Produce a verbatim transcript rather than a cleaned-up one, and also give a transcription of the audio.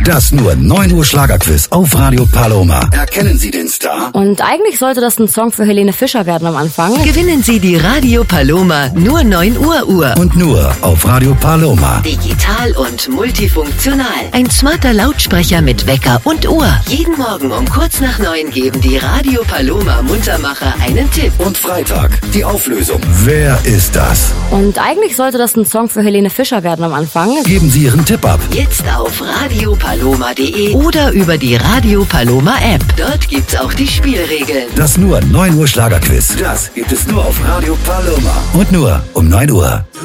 Das nur neun Uhr Schlagerquiz auf Radio Paloma. Erkennen Sie den Star? Und eigentlich sollte das ein Song für Helene Fischer werden am Anfang. Gewinnen Sie die Radio Paloma nur neun Uhr Uhr. Und nur auf Radio Paloma. Digital und multifunktional. Ein smarter Lautsprecher mit Wecker und Uhr. Jeden Morgen um kurz nach neun geben die Radio Paloma Muntermacher einen Tipp. Und Freitag die Auflösung. Wer ist das? Und eigentlich sollte das ein Song für Helene Fischer werden am Anfang. Geben Sie Ihren Tipp ab. Jetzt auf radio paloma punkt de oder über die Radio Paloma App. Dort gibt's auch die Spielregeln. Das nur neun Uhr Schlagerquiz. Das gibt es nur auf Radio Paloma. Und nur um neun Uhr.